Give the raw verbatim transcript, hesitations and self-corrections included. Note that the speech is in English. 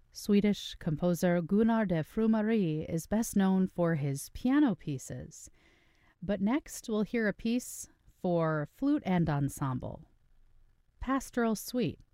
Swedish composer Gunnar de Frumari is best known for his piano pieces, but next we'll hear a piece for flute and ensemble, Pastoral Suite,